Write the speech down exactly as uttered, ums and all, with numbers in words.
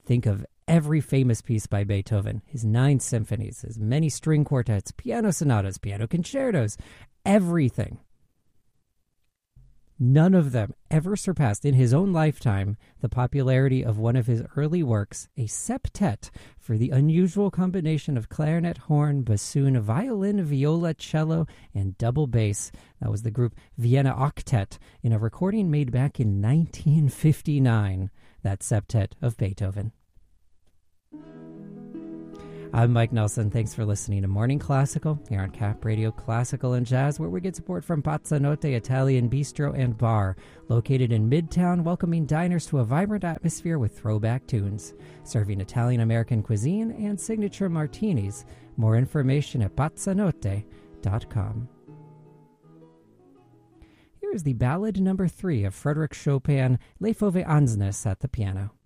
Think of every famous piece by Beethoven, his nine symphonies, his many string quartets, piano sonatas, piano concertos, everything. None of them ever surpassed in his own lifetime the popularity of one of his early works, a septet for the unusual combination of clarinet, horn, bassoon, violin, viola, cello, and double bass. That was the group Vienna Octet in a recording made back in nineteen fifty-nine, that septet of Beethoven. I'm Mike Nelson. Thanks for listening to Morning Classical here on Cap Radio Classical and Jazz, where we get support from Pazzanotte Italian Bistro and Bar, located in Midtown, welcoming diners to a vibrant atmosphere with throwback tunes, serving Italian-American cuisine and signature martinis. More information at pazzanotte dot com. Here is the ballad number three of Frédéric Chopin, Les Fauves Ansnes at the piano.